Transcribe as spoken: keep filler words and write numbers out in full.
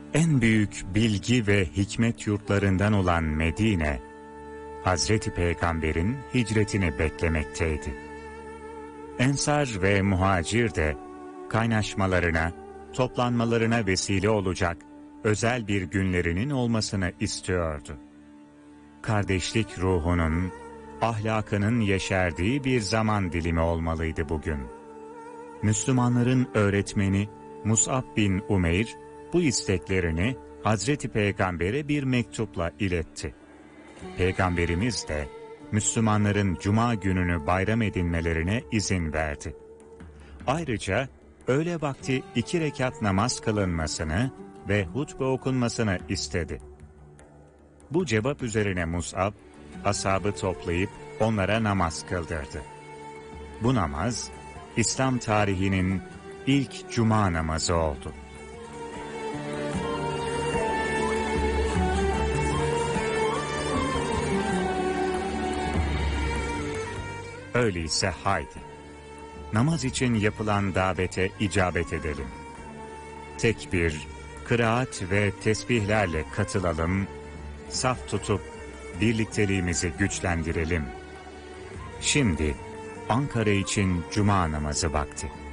En büyük bilgi ve hikmet yurtlarından olan Medine, Hazreti Peygamber'in hicretini beklemekteydi. Ensar ve muhacir de kaynaşmalarına, toplanmalarına vesile olacak özel bir günlerinin olmasını istiyordu. Kardeşlik ruhunun, ahlakının yeşerdiği bir zaman dilimi olmalıydı bugün. Müslümanların öğretmeni Mus'ab bin Umeyr, bu isteklerini Hazreti Peygamber'e bir mektupla iletti. Peygamberimiz de Müslümanların Cuma gününü bayram edinmelerine izin verdi. Ayrıca öğle vakti iki rekat namaz kılınmasını ve hutbe okunmasını istedi. Bu cevap üzerine Mus'ab, ashabı toplayıp onlara namaz kıldırdı. Bu namaz, İslam tarihinin ilk Cuma namazı oldu. Öyleyse haydi, namaz için yapılan davete icabet edelim. Tekbir, kıraat ve tesbihlerle katılalım, saf tutup birlikteliğimizi güçlendirelim. Şimdi Ankara için Cuma namazı vakti.